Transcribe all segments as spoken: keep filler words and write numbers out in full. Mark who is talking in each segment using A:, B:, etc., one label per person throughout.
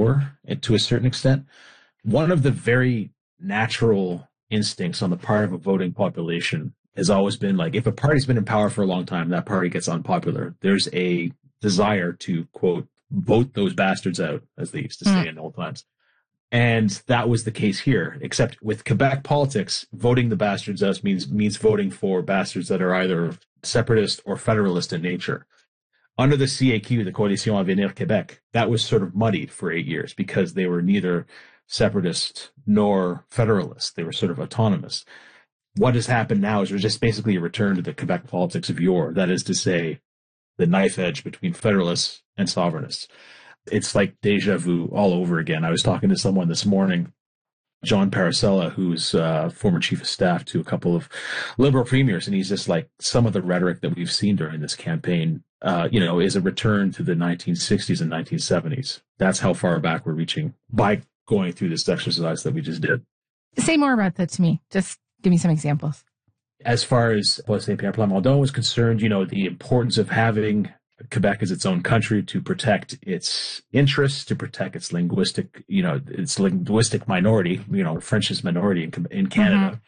A: lower to a certain extent. One of the very natural instincts on the part of a voting population has always been like, if a party's been in power for a long time, that party gets unpopular. There's a desire to, quote, vote those bastards out, as they used to say mm. in old times. And that was the case here, except with Quebec politics, voting the bastards out means means voting for bastards that are either separatist or federalist in nature. Under the C A Q, the Coalition Avenir Québec, that was sort of muddied for eight years because they were neither separatist nor federalist. They were sort of autonomous. What has happened now is just basically a return to the Quebec politics of yore. That is to say, the knife edge between federalists and sovereignists. It's like deja vu all over again. I was talking to someone this morning, John Paracella, who's uh, former chief of staff to a couple of liberal premiers, and he's just like, some of the rhetoric that we've seen during this campaign, uh, you know, is a return to the nineteen sixties and nineteen seventies. That's how far back we're reaching by going through this exercise that we just did.
B: Say more about that to me. Just give me some examples.
A: As far as Paul Saint-Pierre Plamondon was concerned, you know, the importance of having Quebec as its own country to protect its interests, to protect its linguistic, you know, its linguistic minority, you know, French is minority in, in Canada. Mm-hmm.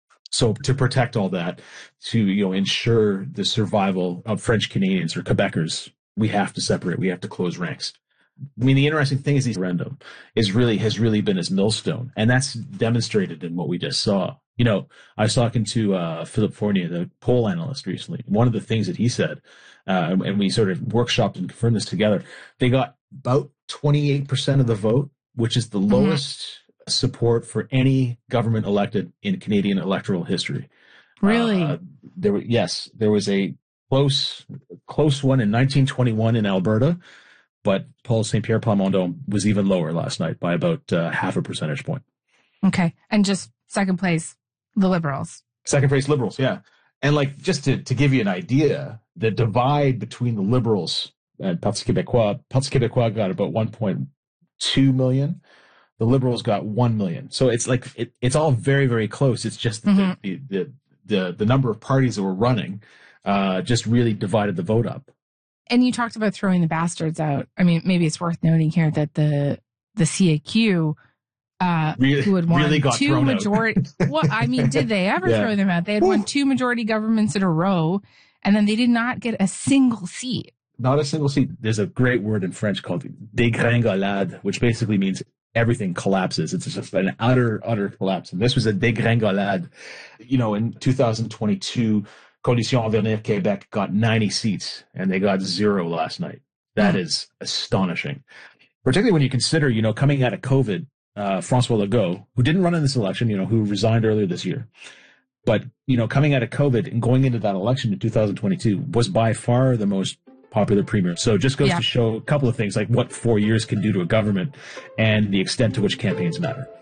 A: So to protect all that, to, you know, ensure the survival of French Canadians or Quebecers, we have to separate, we have to close ranks. I mean, the interesting thing is the referendum is really, has really been his millstone. And that's demonstrated in what we just saw. You know, I was talking to uh, Philip Fournier, the poll analyst, recently. One of the things that he said, uh, and we sort of workshopped and confirmed this together, they got about twenty-eight percent of the vote, which is the mm-hmm. lowest support for any government elected in Canadian electoral history.
B: Really?
A: Uh, there, yes, there was a close, close one in nineteen twenty-one in Alberta, but Paul Saint-Pierre Plamondon was even lower last night by about uh, half a percentage point.
B: Okay, and just second place, the Liberals.
A: Second place Liberals, yeah. And like, just to, to give you an idea, the divide between the Liberals and Parti Québécois, Parti Québécois got about one point two million. The Liberals got one million. So it's like, it, it's all very, very close. It's just mm-hmm. the, the, the, the number of parties that were running uh, just really divided the vote up.
B: And you talked about throwing the bastards out. I mean, maybe it's worth noting here that the, the C A Q, Uh,
A: really,
B: who had won
A: really got
B: two majority. Well, I mean, did they ever yeah. throw them out? They had won two majority governments in a row, and then they did not get a single seat.
A: Not a single seat. There's a great word in French called dégringolade, which basically means everything collapses. It's just an utter, utter collapse. And this was a dégringolade. You know, in two thousand twenty-two, Coalition Avenir Québec got ninety seats, and they got zero last night. That mm. is astonishing. Particularly when you consider, you know, coming out of COVID, Uh, Francois Legault, who didn't run in this election, you know, who resigned earlier this year. But, you know, coming out of COVID and going into that election in two thousand twenty-two was by far the most popular premier. So it just goes yeah. to show a couple of things, like what four years can do to a government and the extent to which campaigns matter.